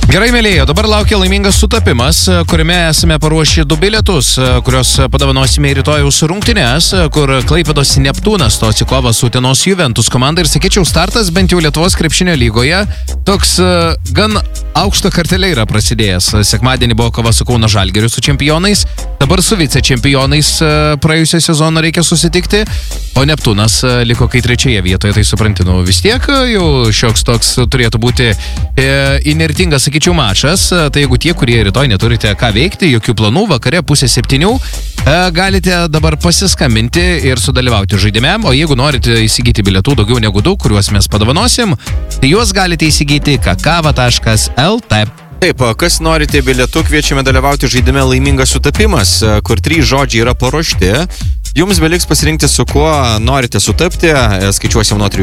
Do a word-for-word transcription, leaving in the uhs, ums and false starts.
Gerai, mėlėjo, dabar laukia laimingas sutapimas, kuriame esame paruošę du bilietus, kurios padovanosime į rytojaus rungtynes, kur Klaipėdos Neptūnas stos į kovą su Utenos Juventus komanda ir, sakyčiau, startas bent jau Lietuvos krepšinio lygoje toks gan aukšto kartelė yra prasidėjęs. Sekmadienį buvo kova su Kauno Žalgiriu su čempionais, dabar su vicečempionais praėjusio sezono reikia susitikti, o Neptūnas liko kai trečioje vietoje, tai suprantinu, vis tiek jau šioks toks turėtų būti e, inertingas, sakyčiau, mačas. Tai jeigu tie, kurie rytoj neturite ką veikti, jokių planų, vakare pusė septynių, e, galite dabar pasiskambinti ir sudalyvauti žaidime, o jeigu norite įsigyti bilietų daugiau negu du, kuriuos mes padovanosim, tai juos galite įsigyti kakava taškas el te. Taip, kas norite bilietų, kviečiame dalyvauti žaidime Laimingas sutapimas, kur trys žodžiai yra paruošti. Jums beliks pasirinkti, su kuo norite sutapti, skaičiuosim nuo trijų